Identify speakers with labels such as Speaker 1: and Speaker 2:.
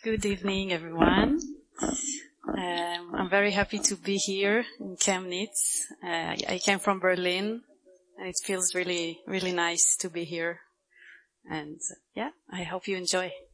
Speaker 1: Good evening, everyone. I'm very happy to be here in Chemnitz. I came from Berlin, and it feels really, really nice to be here. And I hope you enjoy.